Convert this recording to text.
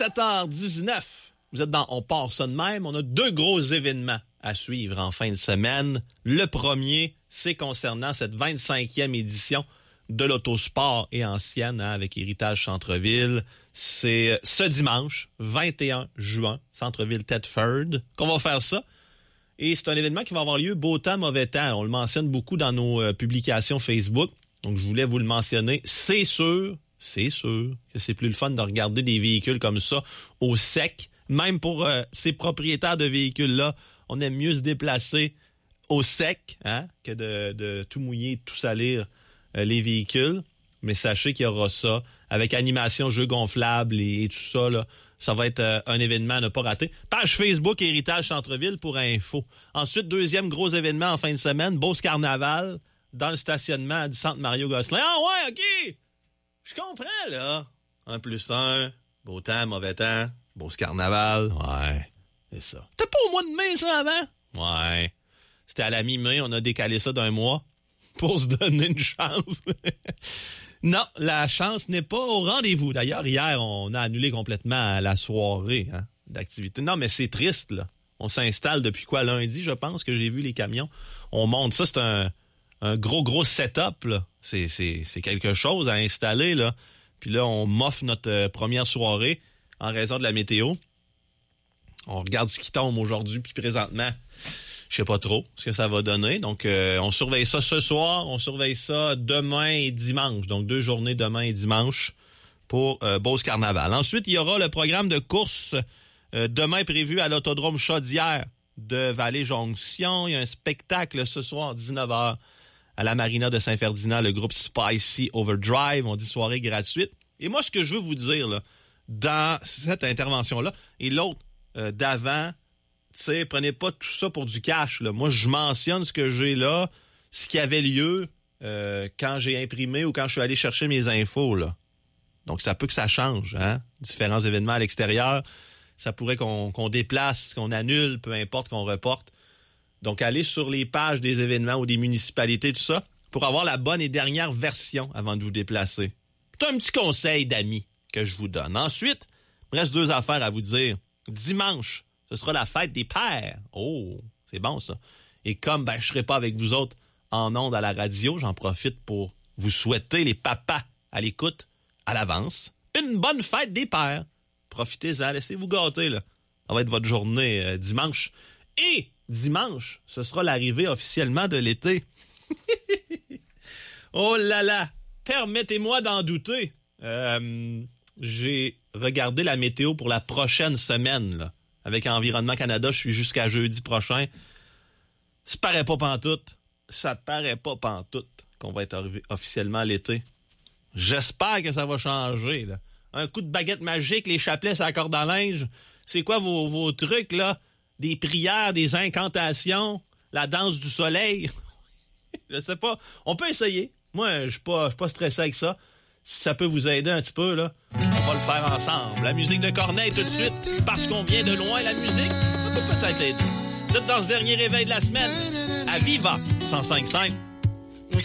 7h19. Vous êtes dans On part ça de même. On a 2 gros événements à suivre en fin de semaine. Le premier, c'est concernant cette 25e édition de l'Autosport et ancienne avec Héritage Centre-Ville. C'est ce dimanche, 21 juin, Centre-Ville Thetford, qu'on va faire ça. Et c'est un événement qui va avoir lieu beau temps, mauvais temps. On le mentionne beaucoup dans nos publications Facebook. Donc, je voulais vous le mentionner. C'est sûr que c'est plus le fun de regarder des véhicules comme ça au sec. Même pour ces propriétaires de véhicules-là, on aime mieux se déplacer au sec que de tout mouiller, tout salir les véhicules. Mais sachez qu'il y aura ça avec animation, jeux gonflables et tout ça. Là, ça va être un événement à ne pas rater. Page Facebook Héritage Centre-Ville pour info. Ensuite, deuxième gros événement en fin de semaine, Beauce Carnaval dans le stationnement du Centre Mario-Gosselin. Ah ouais, OK! Je comprends, là. 1+1, beau temps, mauvais temps, Beauce Carnaval. Ouais, c'est ça. C'était pas au mois de mai, ça, avant? Ouais. C'était à la mi-mai, on a décalé ça d'1 mois pour se donner une chance. Non, la chance n'est pas au rendez-vous. D'ailleurs, hier, on a annulé complètement la soirée d'activité. Non, mais c'est triste, là. On s'installe depuis quoi, lundi, je pense, que j'ai vu les camions. On monte ça, c'est un gros setup, là. C'est quelque chose à installer, là. Puis là, on m'offre notre première soirée en raison de la météo. On regarde ce qui tombe aujourd'hui, puis présentement, je sais pas trop ce que ça va donner. Donc, on surveille ça ce soir, on surveille ça demain et dimanche. Donc, 2 journées demain et dimanche pour Beauce Carnaval. Ensuite, il y aura le programme de course demain prévu à l'Autodrome Chaudière de Vallée-Jonction. Il y a un spectacle ce soir, 19h. À la Marina de Saint-Ferdinand, le groupe Spicy Overdrive. On dit soirée gratuite. Et moi, ce que je veux vous dire là, dans cette intervention-là, et l'autre d'avant, tu sais, prenez pas tout ça pour du cash. Là. Moi, je mentionne ce que j'ai là, ce qui avait lieu quand j'ai imprimé ou quand je suis allé chercher mes infos. Là. Donc, ça peut que ça change. Différents événements à l'extérieur. Ça pourrait qu'on déplace, qu'on annule, peu importe, qu'on reporte. Donc, allez sur les pages des événements ou des municipalités, tout ça, pour avoir la bonne et dernière version avant de vous déplacer. C'est un petit conseil d'amis que je vous donne. Ensuite, il me reste 2 affaires à vous dire. Dimanche, ce sera la fête des pères. Oh, c'est bon ça. Et comme je ne serai pas avec vous autres en ondes à la radio, j'en profite pour vous souhaiter, les papas à l'écoute, à l'avance, une bonne fête des pères. Profitez-en, laissez-vous gâter. Là. Ça va être votre journée dimanche. Et dimanche, ce sera l'arrivée officiellement de l'été. Oh là là! Permettez-moi d'en douter. J'ai regardé la météo pour la prochaine semaine. Là. Avec Environnement Canada, je suis jusqu'à jeudi prochain. Ça paraît pas pantoute. Ça paraît pas pantoute qu'on va être arrivé officiellement à l'été. J'espère que ça va changer. Là. Un coup de baguette magique, les chapelets, ça corde à linge. C'est quoi vos trucs, là? Des prières, des incantations, la danse du soleil. Je sais pas. On peut essayer. Moi, je suis pas stressé avec ça. Si ça peut vous aider un petit peu, là, on va le faire ensemble. La musique de Corneille tout de suite, parce qu'on vient de loin, la musique, ça peut peut-être aider. Vous êtes dans ce dernier réveil de la semaine, à Viva 105.5.